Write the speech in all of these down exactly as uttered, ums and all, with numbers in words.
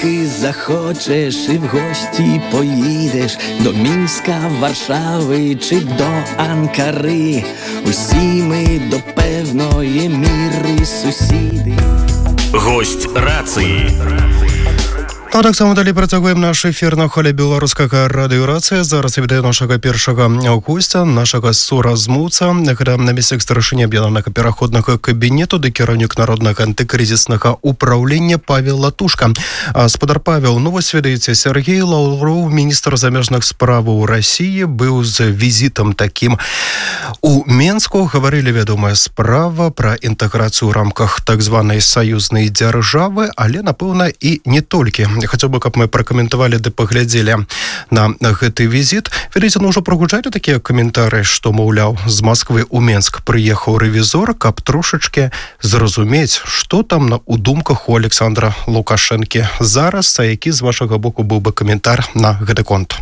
Поки захочеш і в гості поїдеш до Мінська, Варшави чи до Анкари, усі ми до певної міри сусіди. Гость рації. А так само далі працягуємо наш ефір на хвилі беларускага радыёрацыя. Зараз відэо нашага першага гостя, нашага суразмоўца. Гэта намеснік старшыні аб'яднанага пераходнага кабінету ды кіраўнік народнага антыкрызіснага управлення Павел Латушка. Спадар Павел, ну вось ведаеце, Сергей Лавров, міністр замежных справаў России, быў з візітам такім у Менску. Гаварылі вядомая справа пра інтэграцыю ў рамках так званай саюзнай дзяржавы, але, напэўна, і не толькі. Хацеў бы, каб мы пракаментавалі ды паглядзелі на гэты візіт. Ведаеце, ну ўжо прагучалі такія каментары, што, маўляў, з Москвы ў Менск прыехаў рэвізор, каб трошачкі зразумець, што там на у думках у Александра Лукашэнкі зараз, а які з вашага боку быў бы каментар на гэты конт?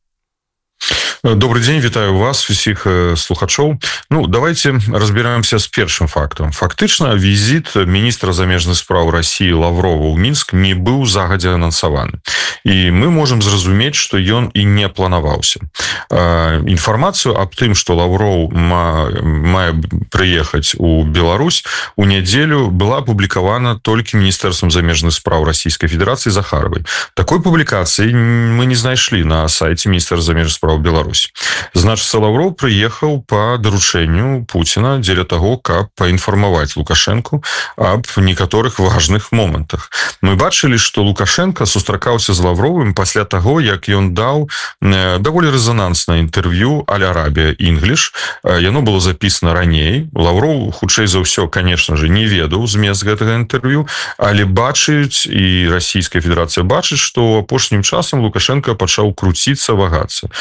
Добрый день, вітаю вас, усіх слухачоў. Ну, давайте разбираемся с першым фактом. Фактычна, візит міністра замежных спраў России Лаврова ў Мінск не быў загадзя анансаваны. І мы можем зразумець, што ён і не планаваўся. Інфармацыю аб тым, што Лавров мае прыехаць у Беларусь у нядзелю была апублікавана толькі Міністэрствам замежных спраў Российской Федерации Захаровой. Такой публікацыі мы не знайшлі на сайце Міністэрства замежных спраў Беларусь. Значыцца, Лавров прыехаў па даручэнню Пуціна дзеля таго, каб паінфармаваць Лукашэнку аб некаторых важных момантах. Мы бачылі, што Лукашенко сустракаўся з Лавровым пасля таго, як ён даў даволі рэзананснае інтэрв'ю Аль-Арабія Інгліш. Яно было запісана раней. Лавров, хутчэй за ўсё, конечно же, не ведаў змест гэтага інтэрв'ю, але бачыць, і Расійская Федэрацыя бачыць, што апошнім часам Лукашенко пачаў круціцца, вагацца.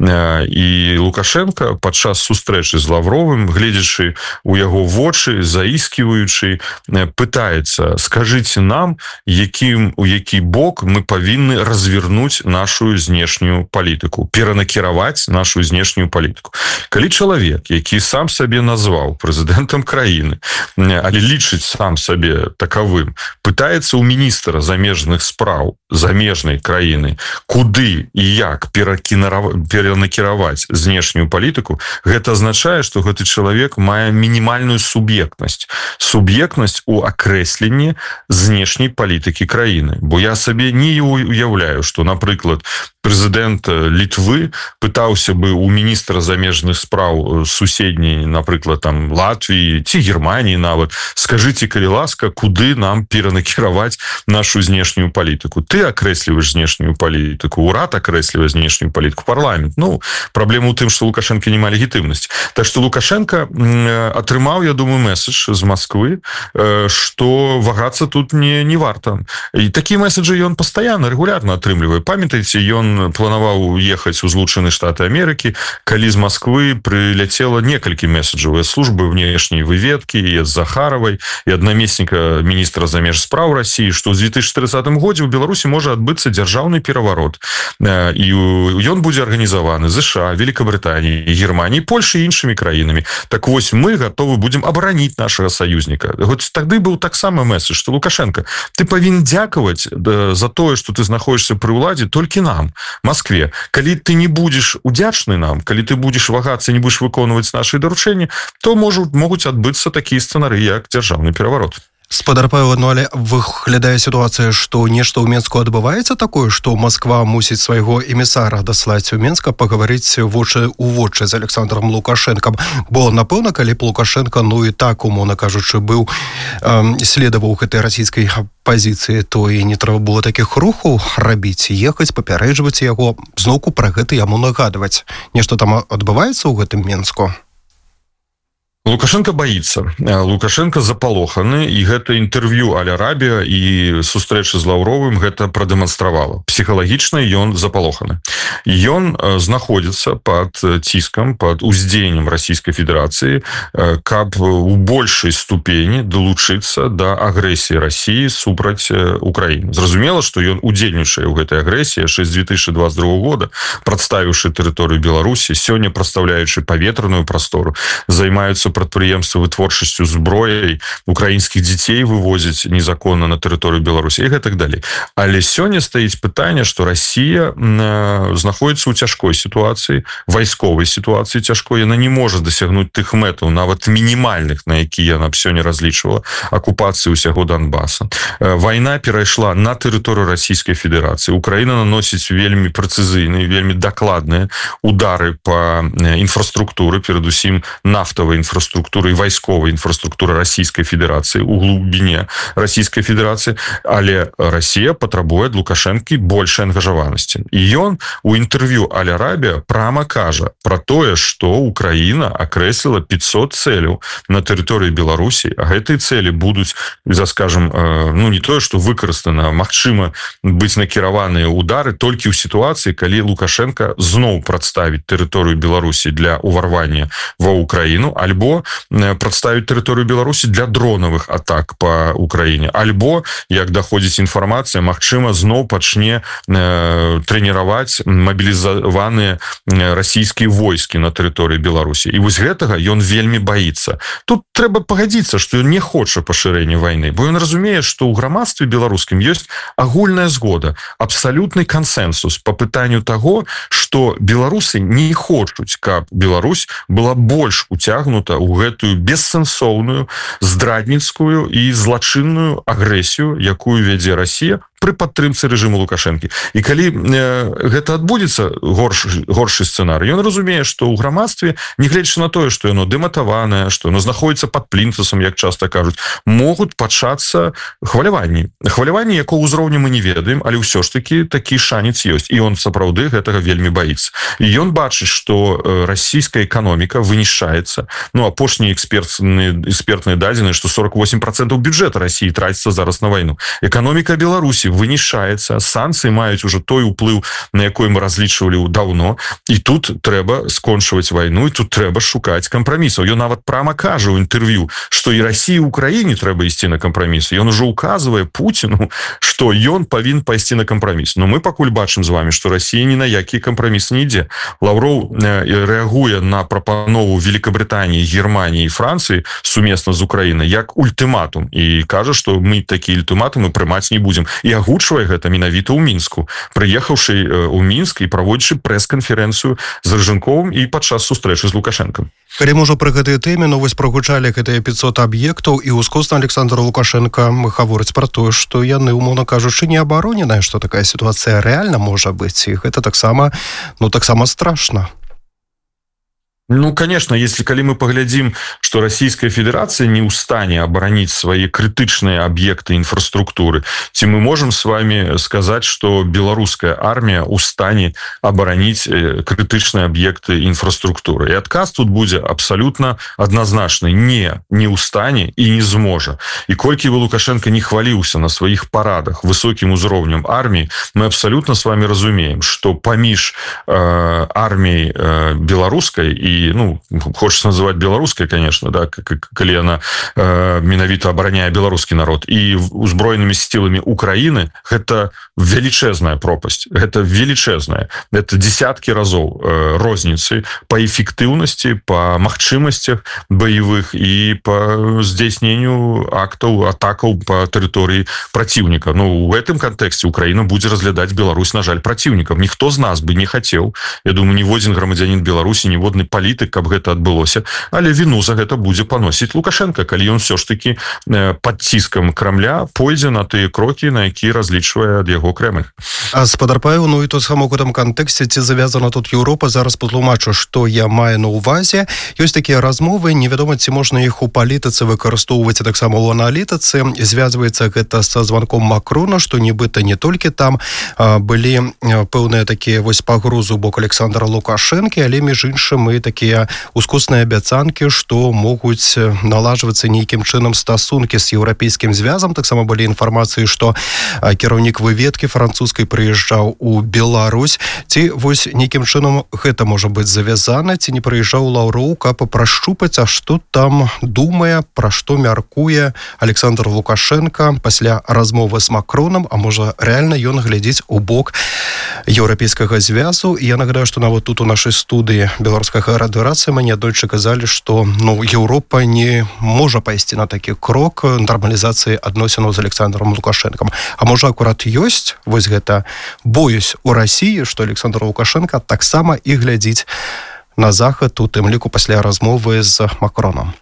І Лукашенко падчас сустрэчы з Лавровым, гледзячы ў яго вочы, заісківаючы, пытаецца: скажыце нам, якім, у які бок мы павінны развернуць нашу знешнюю палітыку, перанакіраваць нашу знешнюю палітыку. Калі чалавек, які сам сабе назваў прэзідэнтам краіны, але лічыць сам сабе такавым, пытаецца ў міністра замежных спраў замежнай краіны, куды і як перанакіраваць знешнюю палітыку, гэта азначае, што гэты чалавек мае мінімальную суб'ектнасць. Суб'ектнасць у акрэсленні знешняй палітыкі краіны. Бо я сабе не уяўляю, што, напрыклад, прэзідэнт Літвы пытаўся бы у міністра замежных спраў суседняй, напрыклад, там, Латвіі ці Германіі нават: скажыце, калі ласка, куды нам перанакіраваць нашу знешнюю палітыку? Ты акрэсліваеш знешнюю палітыку, урад акрэслівае знешнюю палітыку, парламент. Ну, праблема ў тым, што Лукашенко не мае легітымнасць. Так што Лукашенко атрымаў, я думаю, месседж з Москвы, што вагацца тут не, не варта. І такія месседжы ён пастаянна, рэгулярна атрымлівае. Памятаеце, ён планаваў ехаць у Злучаныя Штаты Амерыкі, калі з Москвы прыляцела некалькі месседжаў ад службы внешняй выведкі, і ад Захаровай, і ад намесніка міністра замежных спраў России, што ў две тысячи тридцатым годзе ў Беларусі можа адбыцца дзяржаўны пераварот. І ён будзе арганізаваны ЗША, Великобрытаніяй, Германіяй, Польшай і іншымі краінамі. Так вось, мы гатовы будзем абараніць нашага саюзніка. Вот тады быў таксама месседж, што Лукашенко, ты павінен дзякаваць за тое, што ты знаходзішся пры ўладзе, толькі нам, Москве. Калі ты не будзеш удзячны нам, калі ты будзеш вагацца, не будзеш выконваць нашы даручэнні, то можа, могуць адбыцца такія сцэнары, як дзяржаўны пераварот. Спадар Павел, ну але выглядае сітуацыя, што нешта ў Менску адбываецца такое, што Москва мусіць свайго эмісара даслаць у Менска пагаварыць вочы ў вочы з Александром Лукашэнкам. Бо, напэўна, калі б Лукашенко, ну і так, умоўна кажучы, быў э, следаваў гэтай расійскай пазіцыі, то і не трэба было такіх рухаў рабіць, ехаць, папярэджваць яго, зноўку пра гэта яму нагадваць. Нешта там адбываецца ў гэтым Менску? Лукашенко боится. Лукашенко запалоханы, і гэта інтэрв'ю Аль-Арабія і сустрэча з Лаўровым гэта прадэманстравала. Псіхалагічна ён запалоханы. Ён знаходзіцца пад ціскам, пад уздзеяннем Расійскай Федэрацыі, каб у большай ступені далучыцца да агрэсіі Расіі супраць Украіны. Зразумела, што ён удзельнічае ў гэтай агрэсіі яшчэ з две тысячи двадцать другого года, прадставіўшы тэрыторыю Беларусі, сёння прадстаўляючы паветраную прастору, займаюцца прадпрыемствы вытворчасцю зброяй, украінскіх дзяцей вывозіць незаконна на тэрыторыю Беларусі і гэтак далей. Але сёння стаіць пытанне, што Расія знаходзіцца ў цяжкой сітуацыі, вайсковай сітуацыі цяжкой, яна не можа дасягнуць тых мэтаў, нават мінімальных, на якія яна б сёння разлічвала, акупацыі ўсяго Донбаса. Вайна перайшла на тэрыторыю Расійскай Федэрацыі. Украіна наносіць вельмі прэцызыйныя, вельмі дакладныя удары па інфраструктуры, перадусім нафтавай інфраструктуры і вайсковай інфраструктуры Расійскай Федэрацыі у глубіне Расійскай Федэрацыі, але Расія патрабуе ад Лукашэнкі большай ангажаванасці. І ён у інтэрв'ю Аль-Арабія прама кажа пра тое, што Украіна акрэсліла пятьсот цэляў на тэрыторыі Беларусі, а гэтыя цэлі будуць, за скажем, ну не тое, што выкарыстана, магчыма быць накіраваныя удары толькі ў сітуацыі, калі Лукашенко зноў прадставіць тэрыторыю Беларусі для уварвання ва Украіну, альбо прадставіць тэрыторыю Беларусі для дронавых атак па Украіне, альбо, як даходзіць інфармацыя, магчыма, зноў пачне э, трэніраваць мабілізаваныя расійскія войскі на тэрыторыі Беларусі. І вось гэтага ён вельмі баіцца. Тут трэба пагадзіцца, што ён не хоча пашырэння вайны, бо ён разумее, што ў грамадстве беларускім ёсць агульная згода, абсалютны кансэнсус па пытанню таго, што беларусы не хочуць, каб Беларусь была больш уцягнута ў гэтую бессэнсоўную, здрадніцкую і злачынную агрэсію, якую вядзе Расія пры падтрымцы рэжыму Лукашэнкі. І калі э, гэта адбудзецца, горш, горшы сцэнарый, ён разумее, што ў грамадстве, нягледзячы на тое, што яно дэматаванае, што яно знаходіцца пад плінтусам, як часта кажуць, могуць пачацца хваляванні. Хваляванні, якого ўзроўню мы не ведаем, але ўсё ж такі такі шанец ёсць. І ён сапраўды гэтага вельмі баіцца. І ён бачыць, што расійская эканоміка вынішчаецца. Ну, апошнія экспертныя, экспертныя дадзеныя, што сорок восемь процентаў бюджэта Расіі траціцца зараз на вайну. Эканоміка Беларусі вынішаецца, санкцыі маюць ужо той уплыў, на якой мы разлічвалі даўно, і тут трэба скончваць вайну, і тут трэба шукаць кампрамісаў. Ён нават прама кажа ў інтэрв'ю, што і Расіі, і Украіне трэба ісці на кампраміс. Ён ужо указвае Пуціну, што ён павінен пайсці на кампраміс. Но мы пакуль бачым з вами, што Расія ні на які кампраміс не ідзе. Лаўроў рэагуе на прапанову Великабрытаніі, Германіі і Францыі сумесна з Украінай як ультыматум і кажа, што мы такі ультыматумы прымаць не будзем. І агучвае гэта менавіта ў Мінску, прыехаўшы ў Мінск і праводзячы прэс-канферэнцыю з Рыжынковым і падчас сустрэчы з Лукашэнкам. Калі можа пры гэтай тэме, ну вось прагучалі гэтыя пятьсот аб'ектаў, і ускосна Александр Лукашенко гаворыць пра тое, што яны, умоўна кажучы, не абароненыя, што такая сітуацыя рэальна можа быць, і гэта таксама, ну таксама страшна. Ну, конечно, если коли мы поглядим, что Российская Федерация не в стане оборонить свои критичные объекты инфраструктуры, то мы можем с вами сказать, что белорусская армия в стане оборонить критичные объекты инфраструктуры. И отказ тут будет абсолютно однозначный. Не, не в стане и не зможа. И кольки бы Лукашенко не хвалился на своих парадах высоким уровнем армии, мы абсолютно с вами разумеем, что поміж э, армией э, белорусской и і, ну, хочется называть беларускай, конечно, да, калі яна э, менавіта абараняе беларускі народ, і узброенымі сіламі Украіны, гэта велічэзная пропасть, гэта велічэзная, это десяткі разоў э, розніцы па эфектыўнасці, па магчымасцях баявых і па здзяйсненню актаў, атакаў па тэрыторыі праціўніка. Ну, у гэтым кантэксце Украіна будзе разглядаць Беларусь, на жаль, праціўнікам. Ніхто з нас бы не хацеў, я думаю, ніводзін грамадзянін Беларусі, ніводны палітык, каб гэта адбылося, але віну за гэта будзе паносіць Лукашенко, калі ён все ж таки пад ціскам Крамля пойдзе на тыя крокі, на якія разлічвае ад яго Кремль. А спадар Павел, ну і тут самому гэтым кантэксце, ці завязана тут Еўропа, зараз патлумачу, што я маю на ўвазе. Ёсць такія размовы, невядома, ці можна іх у палітыцы выкарыстоўваць, а таксама ў аналітыцы. Звязваецца гэта са званком Макрона, што нібыта не толькі там а, былі пэўныя такія вось пагрозы ў бок Александра Лукашэнкі, але між іншым і такія ускусныя абяцанкі, што могуць налажвацца нейкім чынам стасункі з еўрапейскім звязам. Таксама былі інфармацыі, што кіраўнік выведкі французскай прыязджаў у Беларусь. Ці вось нейкім чынам гэта можа быць завязана, ці не прыязджаў Лаўроў, каб прашчупаць, а што там думае, пра што мяркуе Александр Лукашенко пасля размовы з Макроном, а можа рэальна ён глядзіць у бок еўрапейскага звязу. І я нагадаю, што нават тут у нашай студыі беларускага радыёрацыі мы неаднойчы казалі, што ну, Еўропа не можа пайсці на такі крок нармалізацыі адносінаў з Александром Лукашэнкам. А можа акурат ёсць вось гэта боюсь у Расіі, што Александр Лукашенко таксама і глядзіць на захад, у тым ліку пасля размовы з Макроном.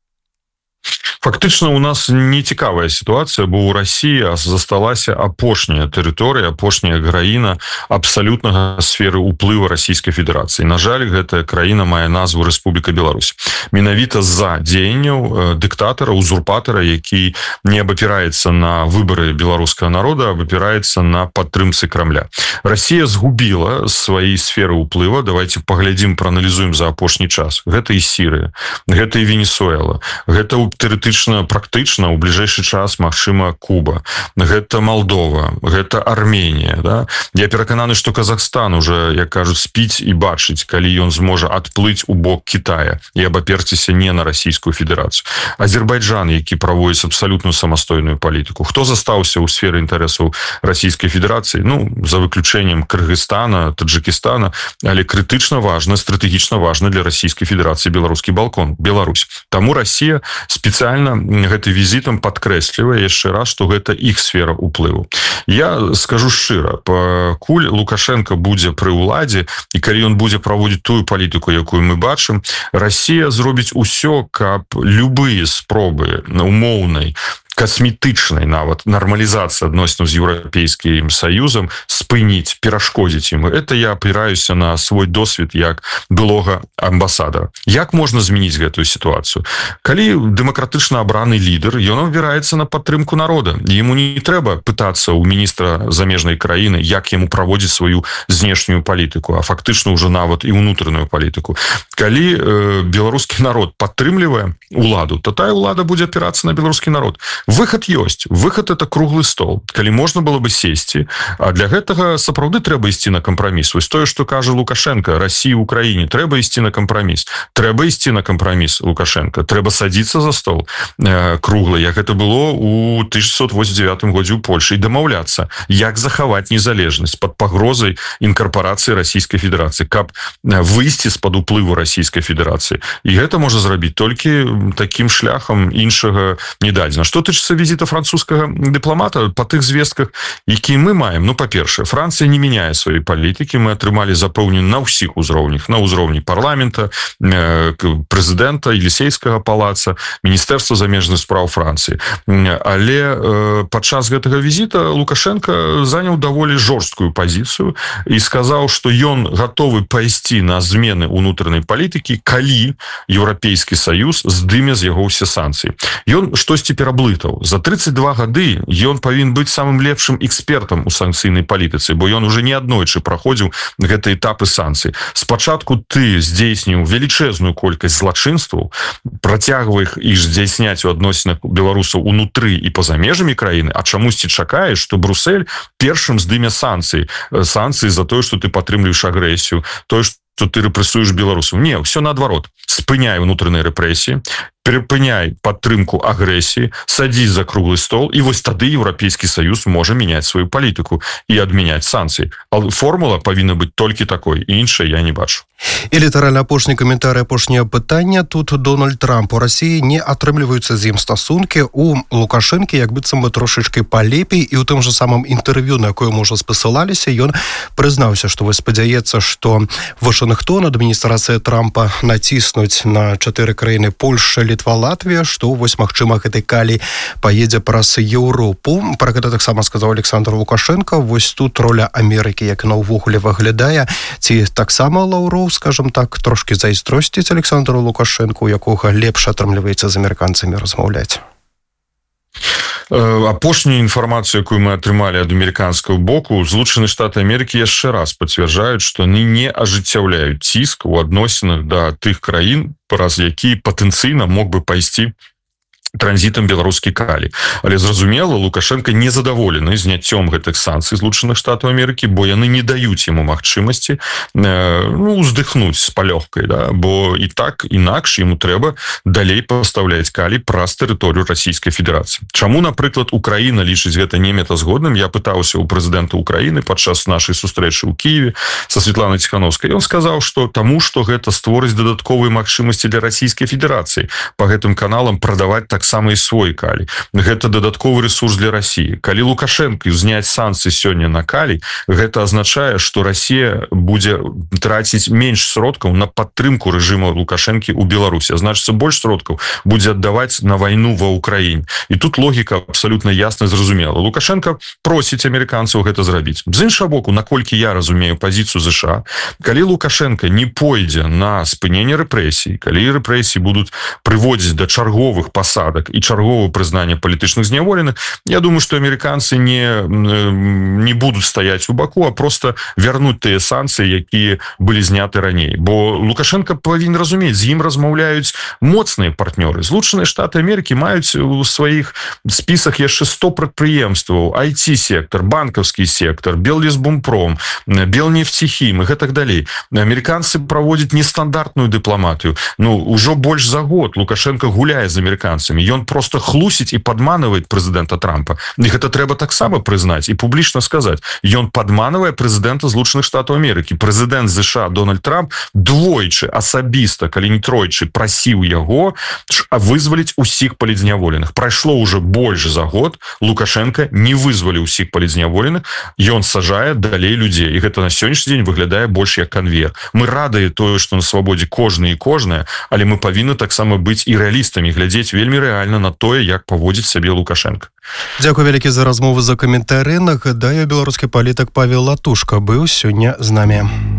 Фактычна у нас нецікавая сітуацыя, бо ў Расіі засталася апошняя тэрыторыя, апошняя краіна абсалютнага сферы ўплыву Расійскай Федэрацыі. На жаль, гэтая краіна мае назву Рэспубліка Беларусь. Менавіта з-за дзеянняў дыктатара, узурпатара, які не абапіраецца на выбары беларускага народа, а абапіраецца на падтрымцы Крамля. Расія згубіла свае сферы ўплыва. Давайте паглядзім, прааналізуем за апошні час. Гэта і Сірыя, гэта і Венесуэла, гэта тэрытычна практычна ў бліжэйшы час, магчыма, Куба, гэта Малдова, гэта Арменія, да? Я перакананы, што Казахстан уже, як кажуць, спіць і бачыць, калі ён зможа адплыць у бок Китая і абаперціся не на Расійскую Федэрацыю. Азербайджан, які праводзіць абсалютную самастойную палітыку. Хто застаўся ў сферы інтарэсаў Расійскай Федэрацыі? Ну, за выключэннем Кыргызстана, Таджикистана, але крытычна важна, стратэгічна важна для Расійскай Федэрацыі беларускі балкон, Беларусь. Таму Расія спецыяльна гэты візітам падкрэслівае яшчэ раз, што гэта іх сфера ўплыву. Я скажу шчыра, пакуль Лукашенко будзе пры ўладзе і калі ён будзе праводзіць тую палітыку, якую мы бачым, Расія зробіць усё, каб любыя спробы умоўнай касметычнай нават нармалізацыі адносінаў з Еўрапейскім Саюзам спыніць, перашкодзіць ім. Это я апіраюся на свой досвед як былога амбасадара. Як можна змяніць гэтую сітуацыю? Калі дэмакратычна абраны лідар, ён абіраецца на падтрымку народа. Яму не трэба пытацца ў міністра замежнай краіны, як яму праводзіць сваю знешнюю палітыку, а фактычна ўжо нават і ўнутраную палітыку. Калі э, беларускі народ падтрымлівае уладу, то тая ўлада будзе апірацца на беларускі народ. Выход ёсць. Выход — это круглы стол. Калі можна было бы сесці, а для гэтага сапраўды трэба ісці на кампраміс. Вось тое, што кажа Лукашенко, Расіі ў Украіне, трэба ісці на кампраміс. Трэба ісці на кампраміс Лукашенко. Трэба садзіцца за стол э, круглы, як гэта было ў тысяча дзевяцьсот восемьдесят девятым годзе ў Польшы, і дамаўляцца, як захаваць незалежнасць пад пагрозай інкарпорацыі Расійскай Федэрацыі, каб выйсці з-пад уплыву Расійскай Федэрацыі. І гэта можа зрабіць толькі такім шляхам, іншага не дадзена. Што тычыцца візіта французскага дыпламата, па тых звестках, якія мы маем, ну, па-першае, Францыя не мяняе сваёй палітыкі, мы атрымалі запэўненне на ўсіх узроўнях, на ўзроўні парламента, прэзідэнта, Елісейскага палаца, Міністэрства замежных спраў Францыі. Але падчас гэтага візіта Лукашенко заняў даволі жорсткую пазіцыю і сказаў, што ён гатовы пайсці на змены ўнутранай палітыкі, калі Еўрапейскі Саюз здыме з яго ўсе санкцыі. Ён штосьці пераблытаў. За тридцать два гады ён павінен быць самым лепшым экспертам у санкцыйнай палітыцы, бо ён уже неаднойчы праходзіў гэты этапы санкцый. Спачатку ты здзейсніў велічэзную колькасць злачынстваў, працягвай іх і здзейсняць у адносінах беларусаў унутры і па-за межамі краіны, а чамусьці чакаеш, што Брусэль першым здыме санкцыі, санкцыі за тое, што ты падтрымліваеш агрэсію, тое, што ты рэпрэсуеш беларусаў. Не, ўсё наадварот. Спыняй унутраныя рэпрэсіі, перапыняй падтрымку агрэсіі, садзіць за круглы стол, і вось тады Еўрапейскі Саюз можа мяняць сваю палітыку і адмяняць санкцыі. А формула павінна быць толькі такой, іншай я не бачу. І літаральна апошні каментар, апошняе пытанне. Тут Дональд Трамп: у Расіі не атрымліваюцца з ім стасункі, у Лукашэнкі як быццам бы трошачкі палепей, і ў тым жа самым інтэрв'ю, на якое мы ўжо спасылаліся, ён прызнаўся, што вось спадзяецца, што Вашынгтон, адміністрацыя Трампа націснуць на чатыры краіны: Польша, Літва, Латвія, што вось магчыма гэты калій паедзе праз Еўропу. Пра гэта таксама сказаў Александр Лукашенко. Вось тут роля Амерыкі, як яна ўвогуле выглядае, ці таксама Лаўроў, скажем так, трошки зайздросціць Александру Лукашенку, у якога лепш атрымліваецца з амерыканцамі размаўляць. Апошнюю інфармацыю, якую мы атрымалі ад амерыканскага боку, Злучаныя Штаты Амерыкі яшчэ раз пацвярджаюць, што яны не ажыццяўляюць ціск у адносінах да тых краін, праз які патэнцыйна мог бы пайсці транзітам беларускі калій. Але зразумела, Лукашенко незадаволены зняццём гэтых санкцый Злучаных Штатаў Амерыкі, бо яны не даюць яму магчымасці ну, уздыхнуць з палёгкай, да? Бо і так інакш яму трэба далей пастаўляць калій праз тэрыторыю Расійскай Федэрацыі. Чаму, напрыклад, Украіна лічыць гэта немэтазгодным? Я пытаўся ў прэзідэнта Украіны падчас нашай сустрэчы ў Кіеве са Светланай Ціхановскай. Ён сказаў, што таму, што гэта створыць дадатковыя магчымасці для Расійскай Федэрацыі па гэтым каналам прадаваць таксама і свой калій. Гэта дадатковы ресурс для России. Калі Лукашенко зняць санкцыі сёння на калій, гэта азначае, што Россия будзе траціць менш сродкаў на падтрымку рэжыма Лукашэнкі ў Беларусі. Значыцца, больш сродкаў будзе аддаваць на вайну ва Украіне. І тут логіка абсалютна ясна зразумела. Лукашенко просіць амерыканцаў гэта зрабіць. З іншага боку, наколькі я разумею пазіцыю ЗША, калі Лукашенко не пойдзе на спыненне рэпрэсій, калі рэпрэсіі будуць прыводзіць да чарговых пасад і чарговое прызнанне палітычных зняволеных, я думаю, што амерыканцы не, не будуць стаяць у баку, а просто вярнуць тыя санкцыі, якія былі зняты раней. Бо Лукашенко павінен разумець, з ім размаўляюць моцныя партнёры. Злучаныя Штаты Амерыкі маюць у сваіх спісах яшчэ сто прадпрыемстваў, ай ти-сектор, банкаўскі сектор, Беллесбумпром, Белнефтехім і гэтак далей. Амерыканцы праводзяць нестандартную дыпламатыю. Ну, ужо больш за год Лукашенко гуляе з амерыканцамі. Ён просто хлусіць і падманвае прэзідэнта Трампа. І гэта трэба таксама прызнаць і публічна сказаць. Ён падманвае прэзідэнта Злучаных Штатаў Амерыкі. Прэзідэнт ЗША Дональд Трамп двойчы асабіста, калі не тройчы, прасіў яго вызваліць усіх палітзняволеных. Прайшло ўжо больш за год, Лукашенко не вызваліў усіх палітзняволеных, ён сажае далей людзей. І гэта на сённяшні дзень выглядае больш як канвеер. Мы радыя тое, што на свабодзе кожны і кожная, але мы павінны таксама быць і рэалістамі, глядзець вельмі рэальна на тое, як паводзіць сябе Лукашенко. Дзякуй вялікі за размову, за каментары. Нагадаю, беларускі палітык Павел Латушка быў сёння з намі.